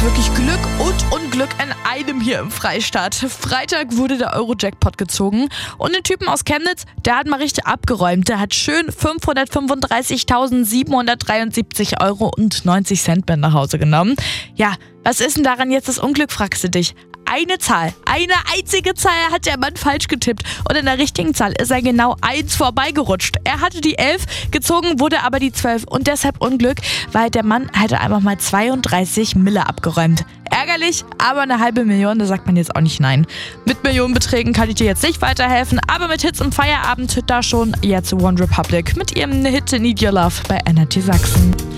wirklich Glück und Unglück in einem hier im Freistaat. Freitag wurde der Euro-Jackpot gezogen und ein Typen aus Chemnitz, der hat mal richtig abgeräumt. Der hat schön 535.773,90 Euro mit nach Hause genommen. Ja, was ist denn daran jetzt das Unglück, fragst du dich? Eine Zahl, eine einzige Zahl hat der Mann falsch getippt und in der richtigen Zahl ist er genau 1 vorbeigerutscht. Er hatte die 11, gezogen wurde aber die 12 und deshalb Unglück, weil der Mann hatte einfach mal 32 Mille abgeräumt. Ärgerlich, aber eine halbe Million, da sagt man jetzt auch nicht nein. Mit Millionenbeträgen kann ich dir jetzt nicht weiterhelfen, aber mit Hits im Feierabend da schon. Jetzt One Republic mit ihrem Hit Need Your Love bei Energy Sachsen.